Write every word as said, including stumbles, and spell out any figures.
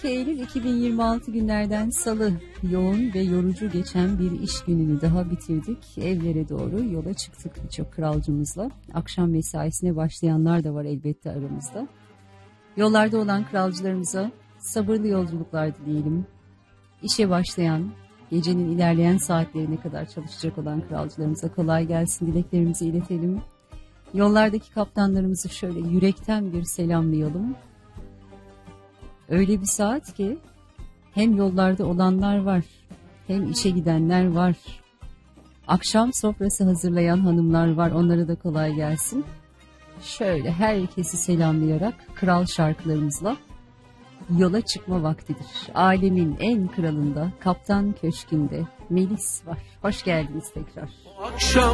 iki Eylül iki bin yirmi altı günlerden Salı, yoğun ve yorucu geçen bir iş gününü daha bitirdik. Evlere doğru yola çıktık birçok kralcımızla. Akşam mesaisine başlayanlar da var elbette aramızda. Yollarda olan kralcılarımıza sabırlı yolculuklar dileyelim. İşe başlayan, gecenin ilerleyen saatlerine kadar çalışacak olan kralcılarımıza kolay gelsin dileklerimizi iletelim. Yollardaki kaptanlarımızı şöyle yürekten bir selamlayalım. Öyle bir saat ki hem yollarda olanlar var, hem işe gidenler var. Akşam sofrası hazırlayan hanımlar var, onlara da kolay gelsin. Şöyle herkesi selamlayarak kral şarkılarımızla yola çıkma vaktidir. Alemin en kralında, Kaptan Köşkü'nde Melis var. Hoş geldiniz tekrar. Akşam